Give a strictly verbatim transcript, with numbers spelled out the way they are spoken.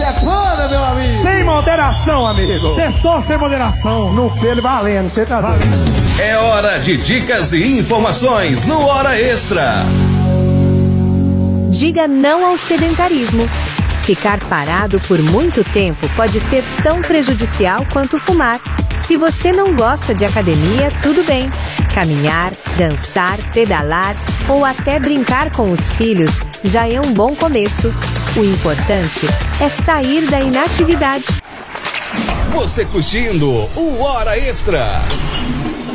Defona, meu amigo. Sem moderação, amigo. Sextou sem moderação. No pelo valendo, você tá valendo. É hora de dicas e informações no Hora Extra. Diga não ao sedentarismo. Ficar parado por muito tempo pode ser tão prejudicial quanto fumar. Se você não gosta de academia, tudo bem. Caminhar, dançar, pedalar ou até brincar com os filhos já é um bom começo. O importante é sair da inatividade. Você curtindo o Hora Extra.